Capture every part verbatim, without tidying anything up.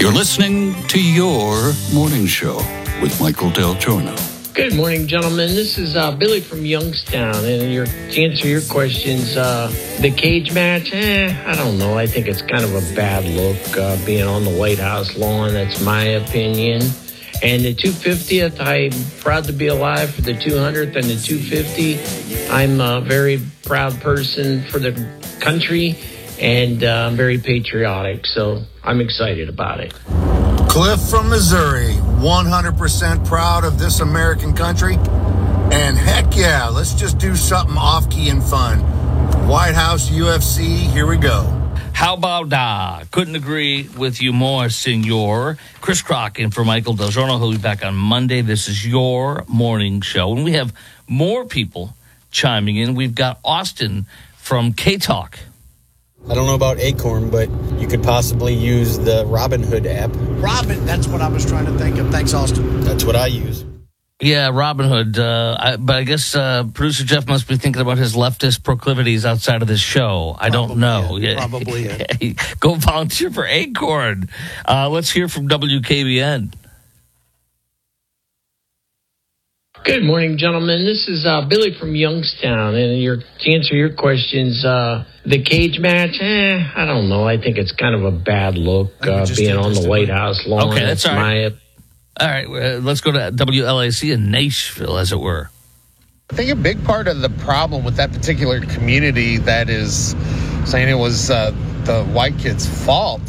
You're listening to Your Morning Show with Michael Del Giorno. Good morning, gentlemen. This is uh, Billy from Youngstown, and your, to answer your questions, uh, the cage match, eh, I don't know. I think it's kind of a bad look uh, being on the White House lawn. That's my opinion. And the two hundred fiftieth, I'm proud to be alive for the two hundredth and the two hundred fifty. I'm a very proud person for the country, and uh, I'm very patriotic, so I'm excited about it. Cliff from Missouri, one hundred percent proud of this American country. And heck yeah, let's just do something off-key and fun. White House, U F C, here we go. How about that? Couldn't agree with you more, senor. Chris Crocken for Michael Del Giorno, who'll be back on Monday. This is Your Morning Show. And we have more people chiming in. We've got Austin from K-Talk. I don't know about Acorn, but you could possibly use the Robinhood app. Robin, that's what I was trying to think of. Thanks, Austin. That's what I use. Yeah, Robinhood. Uh, I, but I guess uh, producer Jeff must be thinking about his leftist proclivities outside of this show. I Probably don't know. It. Yeah. Probably it. Go volunteer for Acorn. Uh, let's hear from W K B N. Good morning, gentlemen. This is uh, Billy from Youngstown, and your, to answer your questions, uh, the cage match, eh, I don't know. I think it's kind of a bad look uh, being on the White House lawn. Okay, that's all right. My, all right, uh, let's go to W L A C in Nashville, as it were. I think a big part of the problem with that particular community that is saying it was uh, the white kids' fault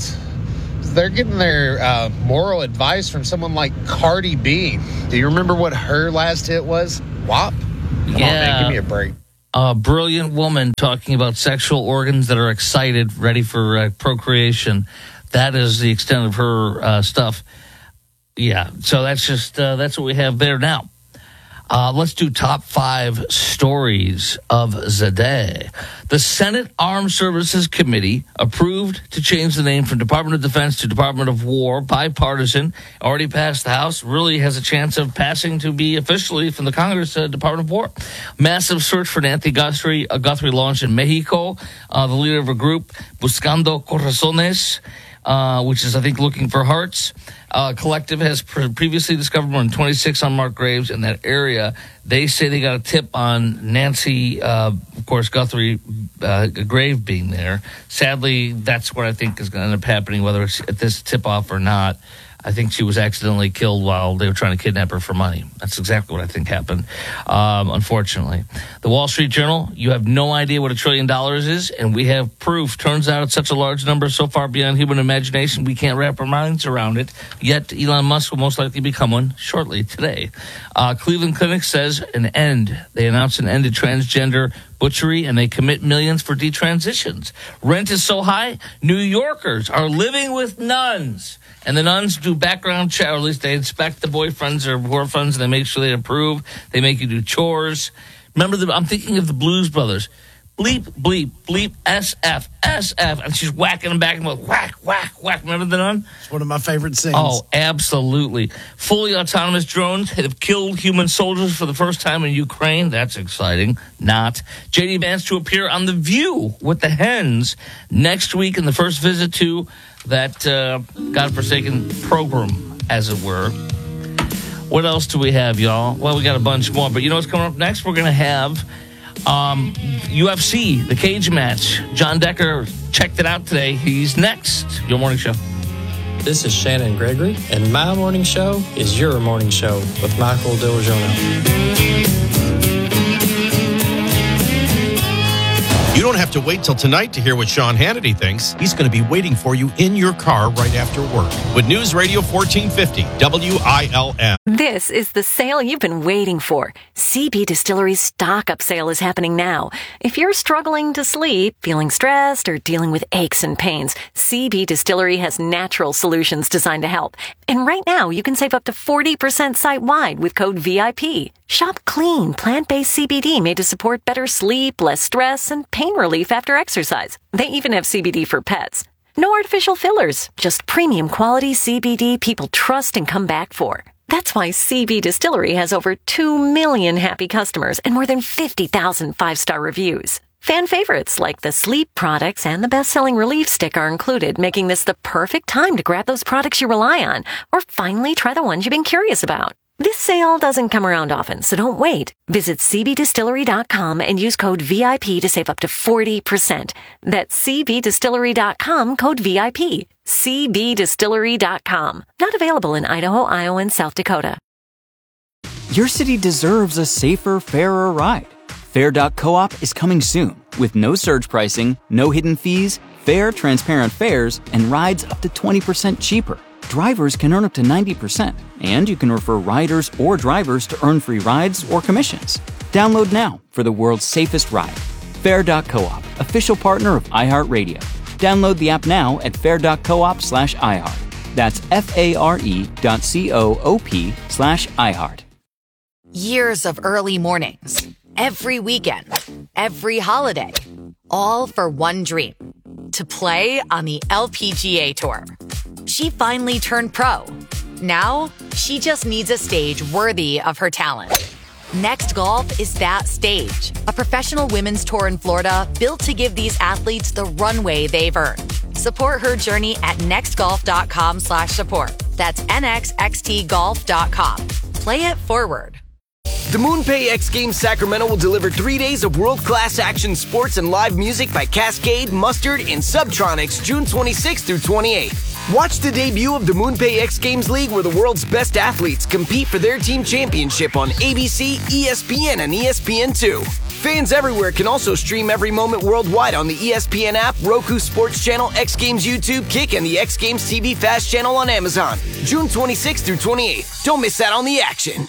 is they're getting their uh, moral advice from someone like Cardi B. Do you remember what her last hit was? W A P? Come yeah. on, man, give me a break. A brilliant woman talking about sexual organs that are excited, ready for uh, procreation. That is the extent of her uh, stuff. Yeah, so that's just, uh, that's what we have there now. Uh, let's do top five stories of the day. The Senate Armed Services Committee approved to change the name from Department of Defense to Department of War, bipartisan, already passed the House, really has a chance of passing to be officially from the Congress uh, Department of War. Massive search for Nancy Guthrie, uh, Guthrie launched in Mexico. Uh, the leader of a group, Buscando Corazones, Uh, which is, I think, looking for hearts. Uh, Collective has pre- previously discovered more than twenty-six unmarked graves in that area. They say they got a tip on Nancy, uh, of course, Guthrie, uh, grave being there. Sadly, that's what I think is going to end up happening, whether it's at this tip-off or not. I think she was accidentally killed while they were trying to kidnap her for money. That's exactly what I think happened, um, unfortunately. The Wall Street Journal, you have no idea what a trillion dollars is, and we have proof. Turns out it's such a large number, so far beyond human imagination, we can't wrap our minds around it. Yet Elon Musk will most likely become one shortly today. Uh, Cleveland Clinic says an end. They announced an end to transgender butchery, and they commit millions for detransitions. Rent is so high, New Yorkers are living with nuns. And the nuns do background check, or at least they inspect the boyfriends or girlfriends, and they make sure they approve. They make you do chores. Remember, the, I'm thinking of the Blues Brothers. Bleep, bleep, bleep, S F, S F. And she's whacking them back and forth. Whack, whack, whack. Remember the nun? It's one of my favorite scenes. Oh, absolutely. Fully autonomous drones have killed human soldiers for the first time in Ukraine. That's exciting. Not. J D Vance to appear on The View with the Hens next week in the first visit to that uh, godforsaken program, as it were. What else do we have, y'all? Well, we got a bunch more, but you know what's coming up next? We're going to have um, U F C, the cage match. John Decker checked it out today. He's next. Your morning show. This is Shannon Gregory, and my morning show is your morning show with Michael Del Giorno. You don't have to wait till tonight to hear what Sean Hannity thinks. He's going to be waiting for you in your car right after work with News Radio fourteen fifty W I L M. This is the sale you've been waiting for. C B Distillery's stock-up sale is happening now. If you're struggling to sleep, feeling stressed, or dealing with aches and pains, C B Distillery has natural solutions designed to help. And right now, you can save up to forty percent site-wide with code V I P. Shop clean, plant-based C B D made to support better sleep, less stress, and pain relief after exercise. They even have C B D for pets. No artificial fillers, just premium quality C B D people trust and come back for. That's why C B Distillery has over two million happy customers and more than fifty thousand five-star reviews. Fan favorites like the sleep products and the best-selling Relief Stick are included, making this the perfect time to grab those products you rely on, or finally try the ones you've been curious about. This sale doesn't come around often, so don't wait. Visit C B Distillery dot com and use code V I P to save up to forty percent. That's C B Distillery dot com, code V I P. C B Distillery dot com. Not available in Idaho, Iowa, and South Dakota. Your city deserves a safer, fairer ride. Fair dot coop is coming soon with no surge pricing, no hidden fees, fair, transparent fares, and rides up to twenty percent cheaper. Drivers can earn up to ninety percent, and you can refer riders or drivers to earn free rides or commissions. Download now for the world's safest ride. Fair dot coop, official partner of iHeartRadio. Download the app now at fair dot coop slash iHeart. That's F-A-R-E dot C-O-O-P slash iHeart. Years of early mornings, every weekend, every holiday, all for one dream, to play on the L P G A Tour. She finally turned pro. Now, she just needs a stage worthy of her talent. Next Golf is that stage, a professional women's tour in Florida built to give these athletes the runway they've earned. Support her journey at nextgolf.com slash support. That's N X X T golf dot com. Play it forward. The MoonPay X Games Sacramento will deliver three days of world-class action sports and live music by Cascade, Mustard, and Subtronics June twenty-sixth through twenty-eighth. Watch the debut of the MoonPay X Games League where the world's best athletes compete for their team championship on A B C, E S P N, and E S P N two. Fans everywhere can also stream every moment worldwide on the E S P N app, Roku Sports Channel, X Games YouTube, Kick, and the X Games T V Fast Channel on Amazon. June twenty-sixth through twenty-eighth. Don't miss out on the action.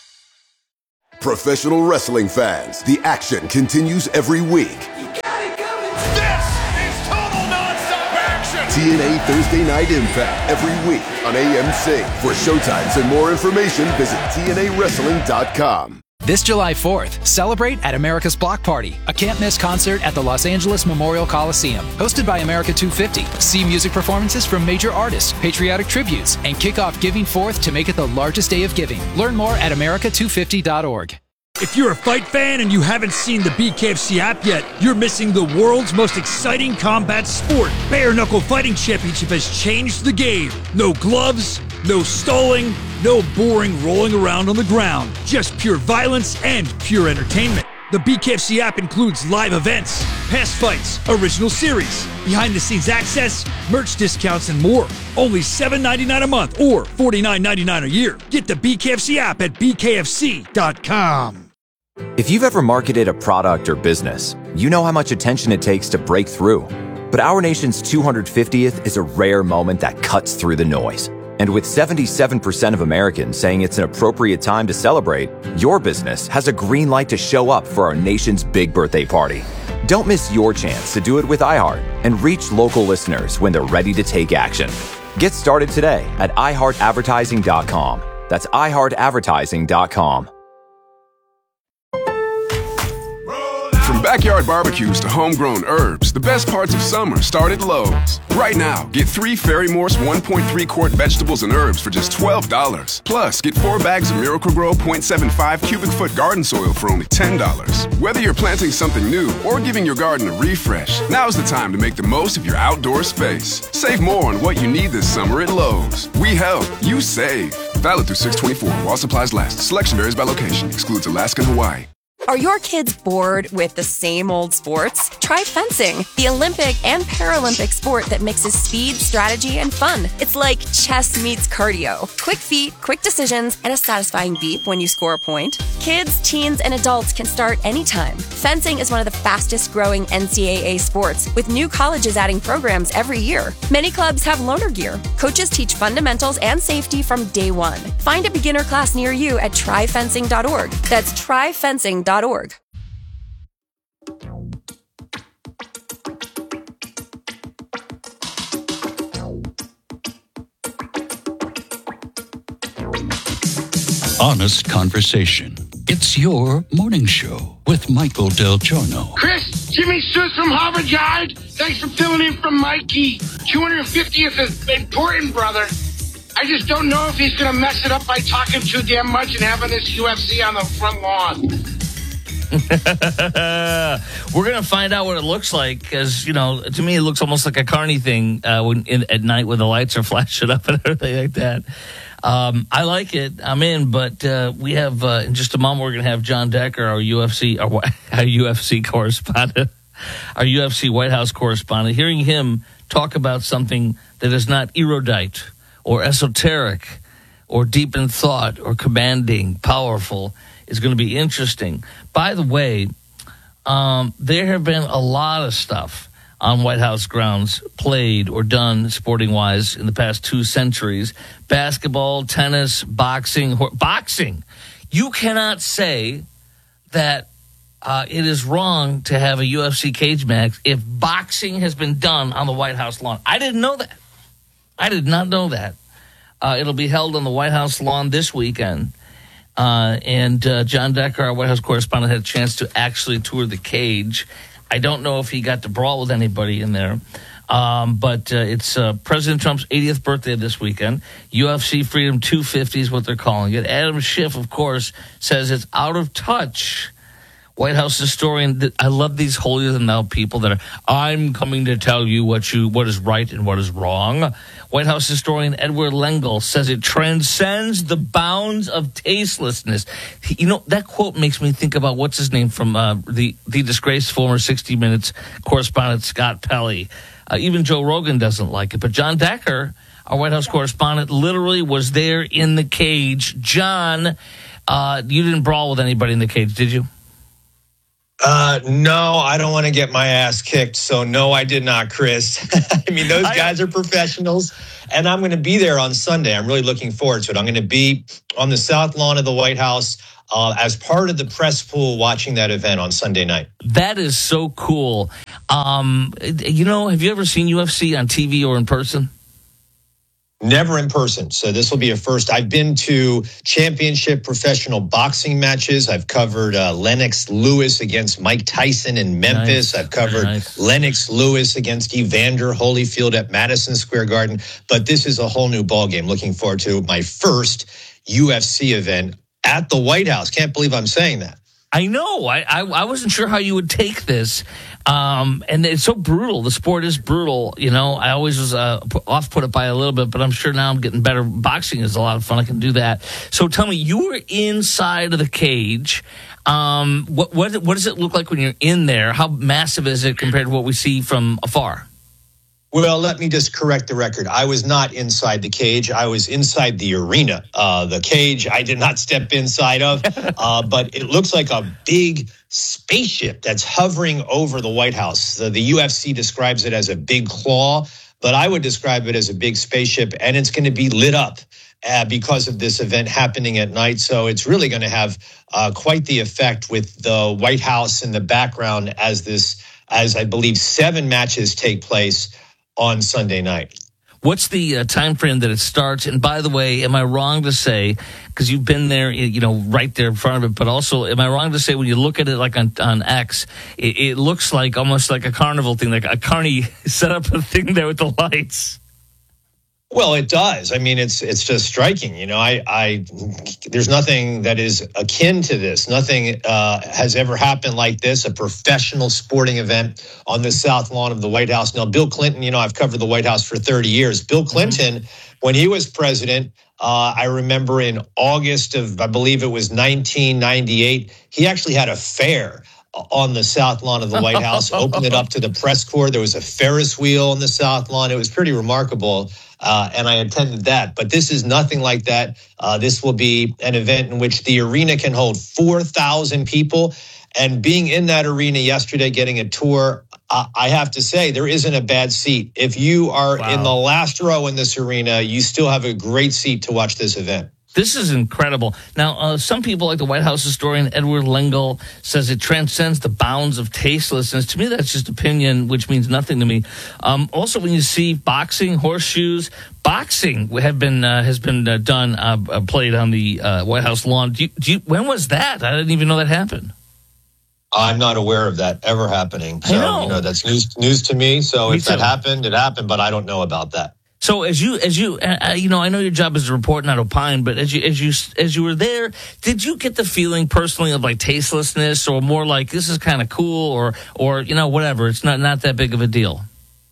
Professional wrestling fans, the action continues every week. You got it coming. This is total nonstop action. T N A Thursday Night Impact every week on A M C. For showtimes and more information, visit T N A wrestling dot com. This July fourth, celebrate at America's Block Party, a can't-miss concert at the Los Angeles Memorial Coliseum. Hosted by America two fifty. See music performances from major artists, patriotic tributes, and kick off Giving Fourth to make it the largest day of giving. Learn more at America two fifty dot org. If you're a fight fan and you haven't seen the B K F C app yet, you're missing the world's most exciting combat sport. Bare Knuckle Fighting Championship has changed the game. No gloves, no stalling, no boring rolling around on the ground. Just pure violence and pure entertainment. The B K F C app includes live events, past fights, original series, behind-the-scenes access, merch discounts, and more. Only seven dollars and ninety-nine cents a month or forty-nine ninety-nine a year. Get the B K F C app at B K F C dot com. If you've ever marketed a product or business, you know how much attention it takes to break through. But our nation's two hundred fiftieth is a rare moment that cuts through the noise. And with seventy-seven percent of Americans saying it's an appropriate time to celebrate, your business has a green light to show up for our nation's big birthday party. Don't miss your chance to do it with iHeart and reach local listeners when they're ready to take action. Get started today at i heart advertising dot com. That's i heart advertising dot com. From backyard barbecues to homegrown herbs, the best parts of summer start at Lowe's. Right now, get three Ferry Morse one point three quart vegetables and herbs for just twelve dollars. Plus, get four bags of Miracle-Gro point seven five cubic foot garden soil for only ten dollars. Whether you're planting something new or giving your garden a refresh, now's the time to make the most of your outdoor space. Save more on what you need this summer at Lowe's. We help, you save. Valid through six twenty-four while supplies last. Selection varies by location. Excludes Alaska and Hawaii. Are your kids bored with the same old sports? Try fencing, the Olympic and Paralympic sport that mixes speed, strategy, and fun. It's like chess meets cardio. Quick feet, quick decisions, and a satisfying beep when you score a point. Kids, teens, and adults can start anytime. Fencing is one of the fastest growing N C double A sports, with new colleges adding programs every year. Many clubs have loaner gear. Coaches teach fundamentals and safety from day one. Find a beginner class near you at try fencing dot org. That's try fencing dot org. Honest conversation. It's your morning show with Michael Del Giorno. Chris, Jimmy Suits from Harvard Yard. Thanks for filling in from Mikey. two hundred fiftieth is important, brother. I just don't know if he's going to mess it up by talking too damn much and having this U F C on the front lawn. We're going to find out what it looks like because, you know, to me, it looks almost like a Carney thing uh, when, in, at night when the lights are flashing up and everything like that. Um, I like it. I'm in, but uh, we have, uh, in just a moment, we're going to have John Decker, our U F C, our, our U F C correspondent, our U F C White House correspondent, hearing him talk about something that is not erudite or esoteric or deep in thought or commanding, powerful, is going to be interesting. By the way, um, there have been a lot of stuff on White House grounds played or done sporting-wise in the past two centuries. Basketball, tennis, boxing. Ho- boxing! You cannot say that uh, it is wrong to have a U F C cage match if boxing has been done on the White House lawn. I didn't know that. I did not know that. Uh, it'll be held on the White House lawn this weekend. Uh, and uh, John Decker, our White House correspondent, had a chance to actually tour the cage. I don't know if he got to brawl with anybody in there. Um, but uh, it's uh, President Trump's eightieth birthday this weekend. U F C Freedom two fifty is what they're calling it. Adam Schiff, of course, says it's out of touch. White House historian, I love these holier-than-thou people that are, I'm coming to tell you what you what is right and what is wrong. White House historian Edward Lengel says it transcends the bounds of tastelessness. You know, that quote makes me think about what's his name from uh, the, the disgraced former sixty minutes correspondent Scott Pelley. Uh, even Joe Rogan doesn't like it. But John Decker, our White House correspondent, literally was there in the cage. John, uh, you didn't brawl with anybody in the cage, did you? Uh, no, I don't want to get my ass kicked. So no, I did not, Chris. I mean, those guys are professionals and I'm going to be there on Sunday. I'm really looking forward to it. I'm going to be on the South Lawn of the White House uh, as part of the press pool watching that event on Sunday night. That is so cool. Um, you know, have you ever seen U F C on T V or in person? Never in person. So this will be a first. I've been to championship professional boxing matches. I've covered uh, Lennox Lewis against Mike Tyson in Memphis. Nice. I've covered nice. Lennox Lewis against Evander Holyfield at Madison Square Garden. But this is a whole new ballgame. Looking forward to my first U F C event at the White House. Can't believe I'm saying that. I know. I, I, I wasn't sure how you would take this. Um, and it's so brutal. The sport is brutal. You know, I always was uh, off put it by a little bit, but I'm sure now I'm getting better. Boxing is a lot of fun. I can do that. So tell me, you were inside of the cage. Um, what, what, what does it look like when you're in there? How massive is it compared to what we see from afar? Well, let me just correct the record. I was not inside the cage. I was inside the arena. Uh, the cage I did not step inside of, uh, but it looks like a big spaceship that's hovering over the White House. The, the U F C describes it as a big claw, but I would describe it as a big spaceship, and it's going to be lit up uh, because of this event happening at night. So it's really going to have uh, quite the effect with the White House in the background as this, as I believe seven matches take place on Sunday night. What's the uh, time frame that it starts? And by the way, am I wrong to say, because you've been there, you know, right there in front of it, but also, am I wrong to say when you look at it like on, on X, it, it looks like almost like a carnival thing, like a carny set up a thing there with the lights? Well, it does. I mean, it's it's just striking. You know, I, I there's nothing that is akin to this. Nothing uh, has ever happened like this, a professional sporting event on the South Lawn of the White House. Now, Bill Clinton, you know, I've covered the White House for thirty years. Bill Clinton, mm-hmm. when he was president, uh, I remember in August of, I believe it was nineteen ninety-eight, he actually had a fair on the South Lawn of the White House, opened it up to the press corps. There was a Ferris wheel on the South Lawn. It was pretty remarkable. Uh, and I attended that. But this is nothing like that. Uh, this will be an event in which the arena can hold four thousand people. And being in that arena yesterday, getting a tour, uh, I have to say, there isn't a bad seat. If you are wow. in the last row in this arena, you still have a great seat to watch this event. This is incredible. Now, uh, some people, like the White House historian Edward Lengel, says it transcends the bounds of tastelessness. To me, that's just opinion, which means nothing to me. Um, also, when you see boxing, horseshoes, boxing have been uh, has been uh, done, uh, played on the uh, White House lawn. Do you, do you, when was that? I didn't even know that happened. I'm not aware of that ever happening. So, I know. you know, that's news news to me. So me if too. that happened, it happened, but I don't know about that. So as you as you uh, you know, I know your job is to report, not opine, but as you as you as you were there, did you get the feeling personally of like tastelessness, or more like this is kind of cool, or or you know whatever, it's not not that big of a deal?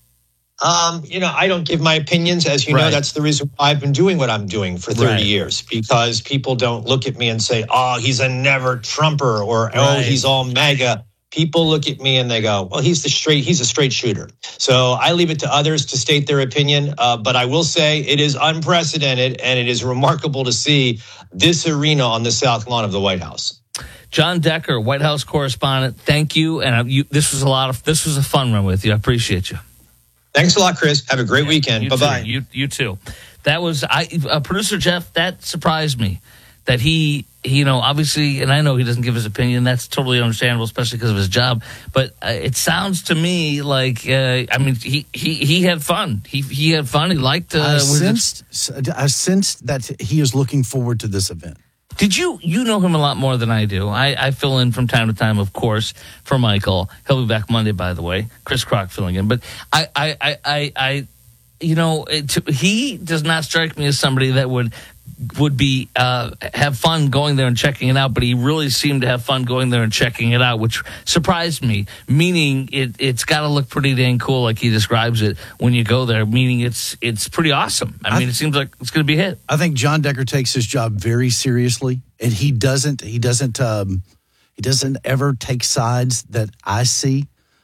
Um, you know, I don't give my opinions. As you Right. know, that's the reason why I've been doing what I'm doing for thirty Right. years, because people don't look at me and say, oh, he's a never Trumper, or oh, Right. he's all MAGA. People look at me and they go, well, he's the straight, he's a straight shooter. So I leave it to others to state their opinion. Uh, but I will say it is unprecedented, and it is remarkable to see this arena on the South Lawn of the White House. John Decker, White House correspondent, thank you. And uh, you, this was a lot of this was a fun run with you. I appreciate you. Thanks a lot, Chris. Have a great Yeah, weekend. you Bye-bye. Too. You you too. That was I uh, producer Jeff. That surprised me. That he, he, you know, obviously, and I know he doesn't give his opinion. That's totally understandable, especially because of his job. But uh, it sounds to me like, uh, I mean, he, he, he had fun. He he had fun. He liked. Uh, I was it- sensed, I sensed that he is looking forward to this event. Did you you know him a lot more than I do? I, I fill in from time to time, of course, for Michael. He'll be back Monday, by the way. Chris Crock filling in, but I I I I, I you know, it, he does not strike me as somebody that would would be uh, have fun going there and checking it out. But he really seemed to have fun going there and checking it out, which surprised me. Meaning it it's got to look pretty dang cool, like he describes it when you go there. Meaning it's it's pretty awesome. I, I mean, it seems like it's going to be a hit. I think John Decker takes his job very seriously, and he doesn't. He doesn't. Um, he doesn't ever take sides that I see.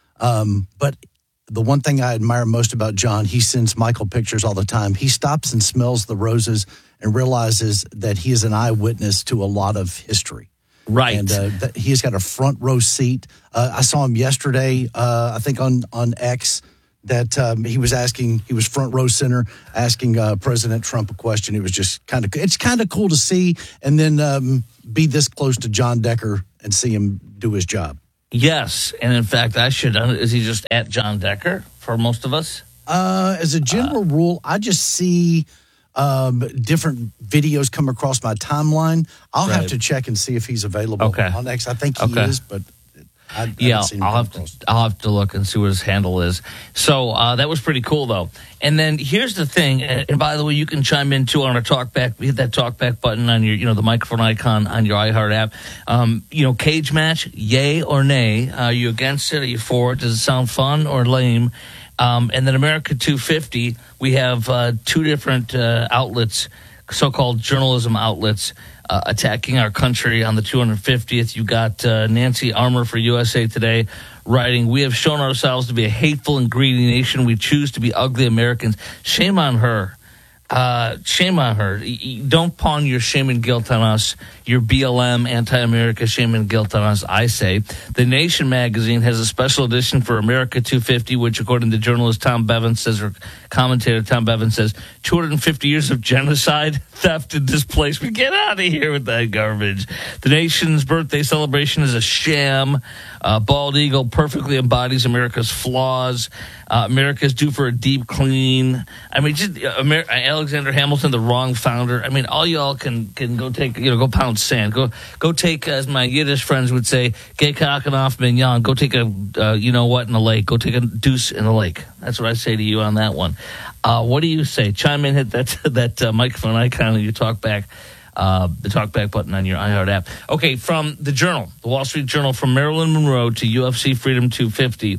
Um, but the one thing I admire most about John, he sends Michael pictures all the time. He stops and smells the roses and realizes that he is an eyewitness to a lot of history. Right. And uh, that he has got a front row seat. Uh, I saw him yesterday, uh, I think on, on X, that um, he was asking, he was front row center, asking uh, President Trump a question. It was just kind of, it's kind of cool to see, and then um, be this close to John Decker and see him do his job. Yes, and in fact, I should. Is he just at John Decker for most of us? Uh, as a general uh, rule, I just see um, different videos come across my timeline. I'll right. have to check and see if he's available okay. on X. I think he okay. is, but I, yeah, I I'll have to. I'll have to look and see what his handle is. So uh, that was pretty cool, though. And then here's the thing. And, and by the way, you can chime in too on our talkback. Hit that talkback button on your, you know, the microphone icon on your iHeart app. Um, you know, cage match, yay or nay? Are you against it? Are you for it? Does it sound fun or lame? Um, and then America two fifty, we have uh, two different uh, outlets, so-called journalism outlets, uh, attacking our country on the two hundred fiftieth. You got uh, Nancy Armour for U S A Today writing, "We have shown ourselves to be a hateful and greedy nation. We choose to be ugly Americans." Shame on her. Uh, shame on her. Don't pawn your shame and guilt on us, your B L M, anti-America shame and guilt on us, I say. The Nation magazine has a special edition for America two fifty, which, according to journalist Tom Bevan says, or commentator Tom Bevan says, two hundred fifty years of genocide, theft, and displacement. Get out of here with that garbage. The Nation's birthday celebration is a sham. Uh, Bald Eagle perfectly embodies America's flaws. Uh, America's due for a deep clean. I mean, just uh, Amer- Alexander Hamilton, the wrong founder. I mean, all y'all can can go take, you know, go pound sand. Go go take, as my Yiddish friends would say, "Geh kacken off mignon." Go take a, uh, you know what, in the lake. Go take a deuce in the lake. That's what I say to you on that one. Uh, what do you say? Chime in, hit that that uh, microphone icon, and you talk back. Uh, the talkback button on your iHeart app. Okay, from the Journal, the Wall Street Journal, from Marilyn Monroe to U F C Freedom two fifty.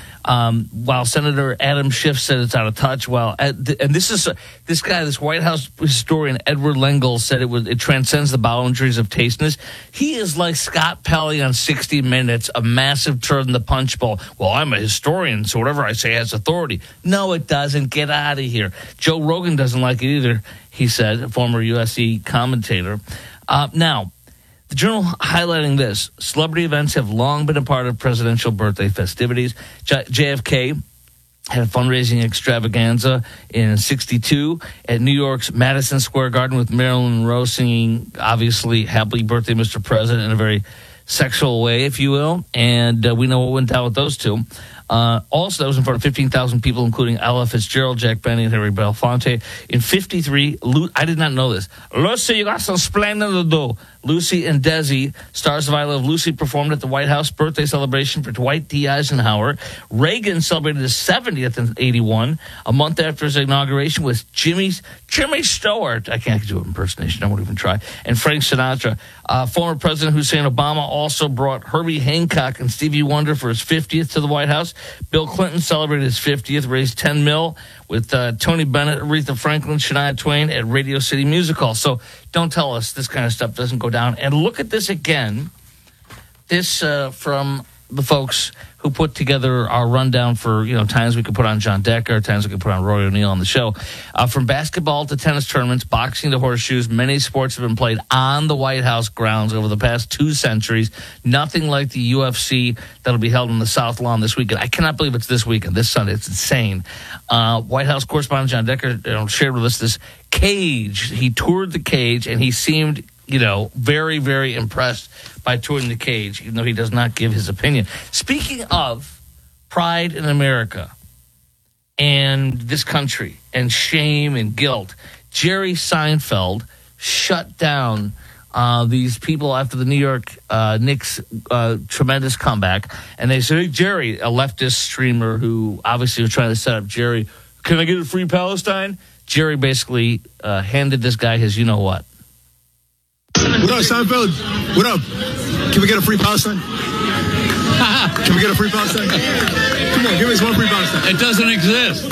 Um, while Senator Adam Schiff said it's out of touch, while and this is this guy, this White House historian Edward Lengel said it was it transcends the boundaries of tasteness. He is like Scott Pelley on sixty minutes, a massive turd in the punch bowl. Well, I'm a historian, so whatever I say has authority. No, it doesn't. Get out of here. Joe Rogan doesn't like it either, he said, a former U S C commentator. Uh, now, the Journal highlighting this: celebrity events have long been a part of presidential birthday festivities. J- JFK had a fundraising extravaganza in sixty-two at New York's Madison Square Garden with Marilyn Monroe singing, obviously, "Happy Birthday, Mister President," in a very sexual way, if you will. And uh, we know what went down with those two. Uh, also, that was in front of fifteen thousand people, including Ella Fitzgerald, Jack Benny, and Harry Belafonte. In fifty-three, Lu- I did not know this. Lucy, you got some splendid to do. Lucy and Desi, stars of I Love Lucy, performed at the White House birthday celebration for Dwight D. Eisenhower. Reagan celebrated his seventieth in eighty-one, a month after his inauguration, with Jimmy, Jimmy Stewart. I can't do an impersonation. I won't even try. And Frank Sinatra. Uh, former President Hussein Obama also brought Herbie Hancock and Stevie Wonder for his fiftieth to the White House. Bill Clinton celebrated his fiftieth, raised ten mil with uh, Tony Bennett, Aretha Franklin, Shania Twain at Radio City Music Hall. So don't tell us this kind of stuff doesn't go down. And look at this again. This uh, from the folks who put together our rundown for, you know, times we could put on John Decker, times we could put on Roy O'Neill on the show. Uh, from basketball to tennis tournaments, boxing to horseshoes, many sports have been played on the White House grounds over the past two centuries. Nothing like the U F C that'll be held on the South Lawn this weekend. I cannot believe it's this weekend, this Sunday. It's insane. Uh, White House correspondent John Decker you know, shared with us this cage. He toured the cage, and he seemed, you know, very, very impressed by touring the cage, even though he does not give his opinion. Speaking of pride in America and this country and shame and guilt, Jerry Seinfeld shut down uh, these people after the New York uh, Knicks uh, tremendous comeback. And they said, hey, Jerry, a leftist streamer who obviously was trying to set up Jerry, can I get a free Palestine? Jerry basically uh, handed this guy his you-know-what. What up, Seinfeld? What up? Can we get a free Palestine? Can we get a free Palestine? Come on, give us one free Palestine. It doesn't exist.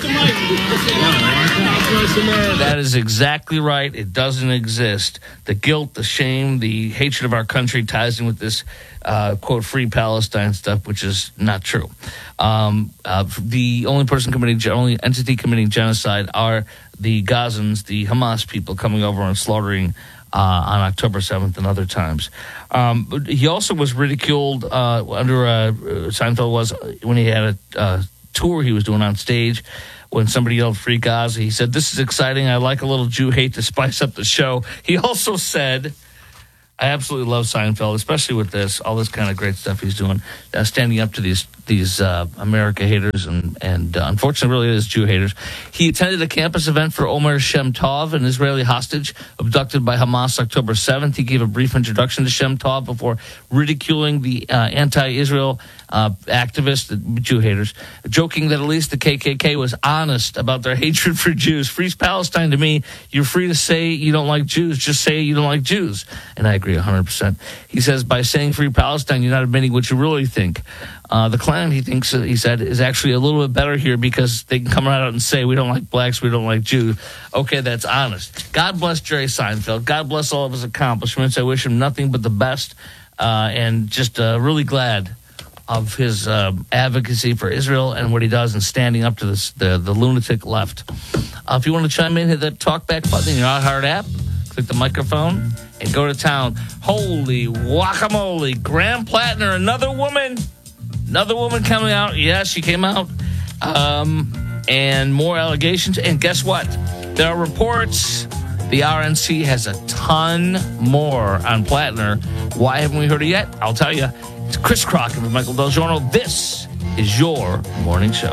That is exactly right. It doesn't exist. The guilt, the shame, the hatred of our country ties in with this, uh, quote, free Palestine stuff, which is not true. Um, uh, the only person committing, only entity committing genocide are the Gazans, the Hamas people coming over and slaughtering Uh, on October seventh and other times. Um, but he also was ridiculed uh, under uh, Seinfeld was when he had a uh, tour he was doing on stage when somebody yelled free Gaza. He said, this is exciting. I like a little Jew hate to spice up the show. He also said, I absolutely love Seinfeld, especially with this, all this kind of great stuff he's doing, uh, standing up to these these uh, America haters and, and uh, unfortunately really is Jew haters. He attended a campus event for Omer Shem Tov, an Israeli hostage abducted by Hamas October seventh. He gave a brief introduction to Shem Tov before ridiculing the uh, anti-Israel uh, activists, the Jew haters, joking that at least the K K K was honest about their hatred for Jews. Free Palestine to me, you're free to say you don't like Jews. Just say you don't like Jews. And I agree one hundred percent. He says by saying free Palestine, you're not admitting what you really think. Uh, the Klan, he thinks, uh, he said, is actually a little bit better here because they can come right out and say, we don't like blacks, we don't like Jews. Okay, that's honest. God bless Jerry Seinfeld. God bless all of his accomplishments. I wish him nothing but the best, uh, and just uh, really glad of his uh, advocacy for Israel and what he does in standing up to this, the, the lunatic left. Uh, if you want to chime in, hit that talkback button in your iHeart app, click the microphone, and go to town. Holy guacamole. Graham Plattner, another woman. Another woman coming out. Yes, she came out. Um, and more allegations. And guess what? There are reports. The R N C has a ton more on Plattner. Why haven't we heard it yet? I'll tell you. It's Chris Crockett with Michael Del Giorno. This is your morning show.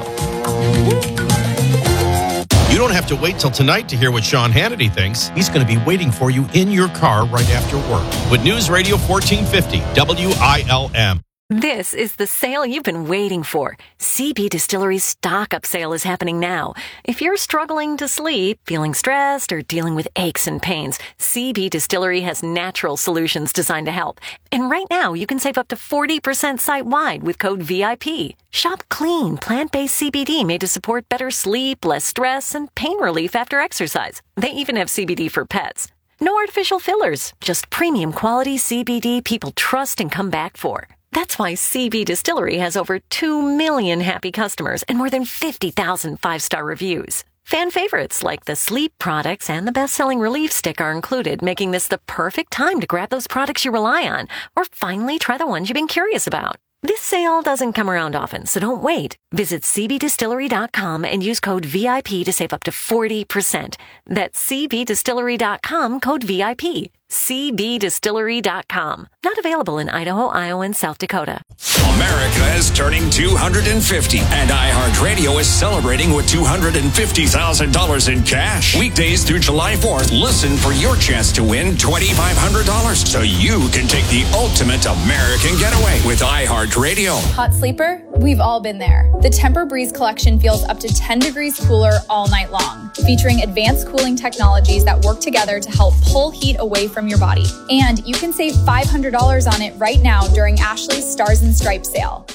You don't have to wait till tonight to hear what Sean Hannity thinks. He's going to be waiting for you in your car right after work with News Radio fourteen fifty W I L M. This is the sale you've been waiting for. C B Distillery's stock-up sale is happening now. If you're struggling to sleep, feeling stressed, or dealing with aches and pains, C B Distillery has natural solutions designed to help. And right now, you can save up to forty percent site-wide with code V I P. Shop clean, plant-based C B D made to support better sleep, less stress, and pain relief after exercise. They even have C B D for pets. No artificial fillers, just premium quality C B D people trust and come back for. That's why C B Distillery has over two million happy customers and more than fifty thousand five-star reviews. Fan favorites like the sleep products and the best-selling Relief Stick are included, making this the perfect time to grab those products you rely on or finally try the ones you've been curious about. This sale doesn't come around often, so don't wait. Visit C B distillery dot com and use code V I P to save up to forty percent. That's C B distillery dot com, code V I P. C B distillery dot com. Not available in Idaho, Iowa, and South Dakota. America is turning two hundred fifty, and iHeartRadio is celebrating with two hundred fifty thousand dollars in cash. Weekdays through July fourth, listen for your chance to win twenty-five hundred dollars so you can take the ultimate American getaway with iHeartRadio. Hot sleeper? We've all been there. The Tempur-Breeze collection feels up to ten degrees cooler all night long, featuring advanced cooling technologies that work together to help pull heat away from your body. And you can save five hundred dollars on it right now during Ashley's Stars and Stripes sale.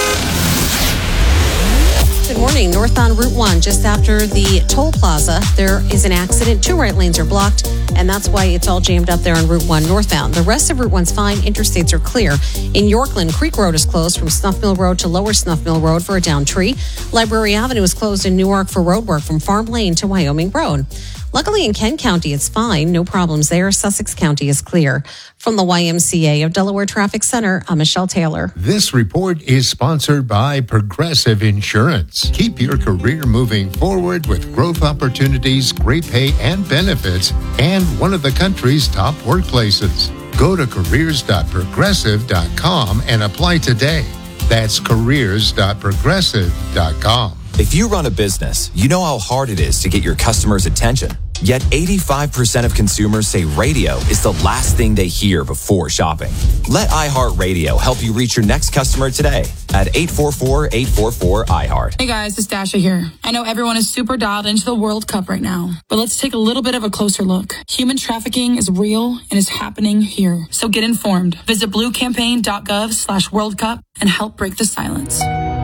Good morning. North on Route one, just after the toll plaza, there is an accident. Two right lanes are blocked, and that's why it's all jammed up there on Route one northbound. The rest of Route one's fine. Interstates are clear. In Yorkland, Creek Road is closed from Snuff Mill Road to Lower Snuff Mill Road for a downed tree. Library Avenue is closed in Newark for road work from Farm Lane to Wyoming Road. Luckily, in Kent County, it's fine. No problems there. Sussex County is clear. From the Y M C A of Delaware Traffic Center, I'm Michelle Taylor. This report is sponsored by Progressive Insurance. Keep your career moving forward with growth opportunities, great pay and benefits, and one of the country's top workplaces. Go to careers dot progressive dot com and apply today. That's careers dot progressive dot com. If you run a business, you know how hard it is to get your customers' attention. Yet eighty-five percent of consumers say radio is the last thing they hear before shopping. Let iHeartRadio help you reach your next customer today at eight four four, eight four four, I heart. Hey guys, it's Dasha here. I know everyone is super dialed into the World Cup right now, but let's take a little bit of a closer look. Human trafficking is real and is happening here. So get informed. Visit bluecampaign.gov slash World Cup and help break the silence.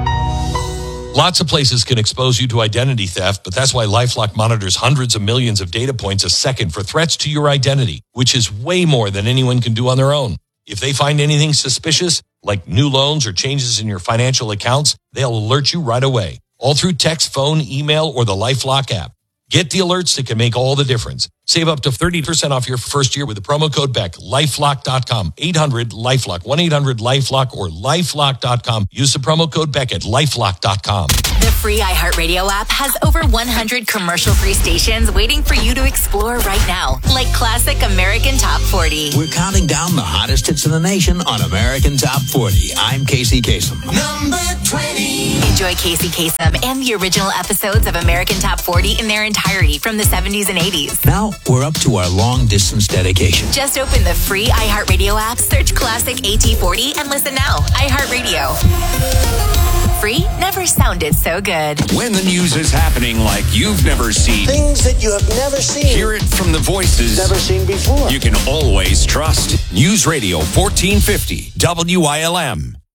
Lots of places can expose you to identity theft, but that's why LifeLock monitors hundreds of millions of data points a second for threats to your identity, which is way more than anyone can do on their own. If they find anything suspicious, like new loans or changes in your financial accounts, they'll alert you right away, all through text, phone, email, or the LifeLock app. Get the alerts that can make all the difference. Save up to thirty percent off your first year with the promo code B E C K. lifelock dot com, eight hundred LifeLock, one eight hundred LifeLock, or lifelock dot com. Use the promo code B E C K at lifelock dot com. The free iHeartRadio app has over one hundred commercial-free stations waiting for you to explore right now, like classic American Top forty. We're counting down the hottest hits in the nation on American Top forty. I'm Casey Kasem. Number twenty. Enjoy Casey Kasem and the original episodes of American Top forty in their entirety from the seventies and eighties. Now we're up to our long-distance dedication. Just open the free iHeartRadio app, search Classic A T forty, and listen now. iHeartRadio. Free never sounded so good. When the news is happening like you've never seen. Things that you have never seen. Hear it from the voices never seen before. You can always trust. News Radio fourteen fifty W I L M.